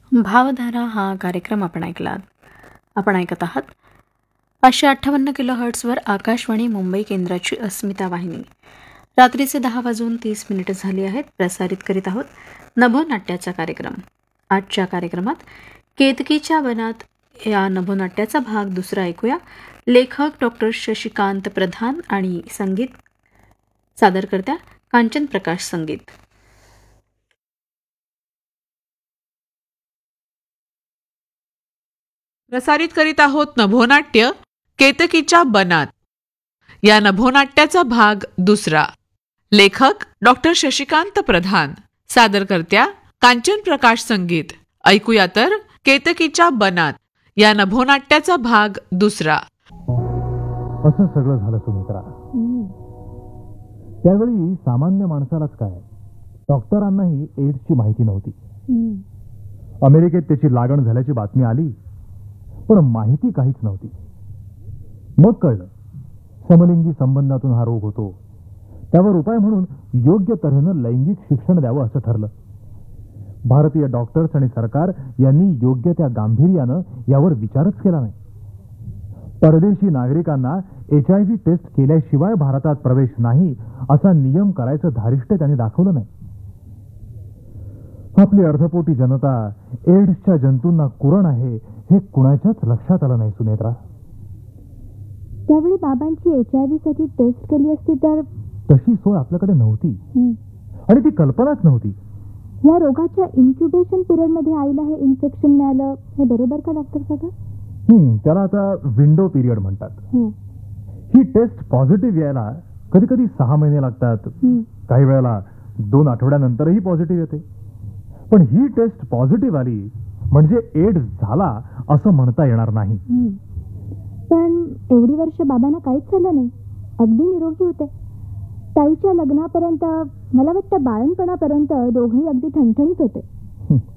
भावधारा हा कार्यक्रम आपण ऐकलात. आपण ऐकत आहात 558 किलोहर्ट्झवर आकाशवाणी मुंबई केंद्राची अस्मिता वाहिनी. रात्रीचे 10:30 झाली आहेत. प्रसारित करीत आहोत नभोनाट्याचा कार्यक्रम. आजच्या कार्यक्रमात केतकीच्या वनात या नभोनाट्याचा भाग दुसरा ऐकूया. लेखक डॉक्टर शशिकांत प्रधान आणि संगीत सादरकर्त्या कांचन प्रकाश संगीत. प्रसारित करीत आहोत नभोनाट्य केतकीच्या बनात. या नभोनाट्याचा भाग दुसरा. लेखक डॉक्टर शशिकांत प्रधान, सादरकर्त्या कांचन प्रकाश संगीत. ऐकूया तर केतकीच्या बनात या नभोनाट्याचा भाग दुसरा. असं सगळं झालं सुमित्रा. त्यावेळी सामान्य माणसालाच काय, डॉक्टरांनाही एड्सची माहिती नव्हती. अमेरिकेत त्याची लागण झाल्याची बातमी आली, पण माहिती काहीच नव्हती. मग कळलं समलिंगी संबंधातून हा रोग होतो. त्यावर उपाय म्हणून योग्य तऱ्हेनं लैंगिक शिक्षण द्यावं असं ठरलं. भारतीय डॉक्टर्स आणि सरकार यांनी योग्य त्या गांभीर्यानं यावर विचारच केला नाही. परदेशी नागरिकांना HIV टेस्ट केल्याशिवाय भारतात प्रवेश नाही असा नियम करायचं धारिष्ट्य त्यांनी दाखवलं नाही. आपली अर्धपोटी जनता एड्सच्या जंतूंना कुरण आहे हे कुणाच्याच लक्षात आलं नाही सुनेत्रा. त्यावेळी बाबांची HIV साठी टेस्ट केली असती तर तशी सोय आपल्याकडे नव्हती आणि ती कल्पनाच नव्हती. या रोगाच्या इन्क्युबेशन पिरियड मध्ये आईला हे इन्फेक्शन मिळालं, हे बरोबर का डॉक्टर साहेब? त्याला आता विंडो पिरियड म्हणतात. ही टेस्ट पॉझिटिव्ह यायला कधी कधी 6 महिने लागतात, काही वेळेला 2 आठवड्यानंतरही पॉझिटिव्ह येते. पण ही टेस्ट पॉझिटिव्ह आली म्हणजे एड्स झाला असं म्हणता येणार नाही. पण एवढी वर्ष बाबांना काहीच झालं नाही, अगदी निरोगी होते. ताईच्या लग्नापर्यंत, मला वाटतं बाळणपणापर्यंत दोघंही अगदी ठणठणीत होते.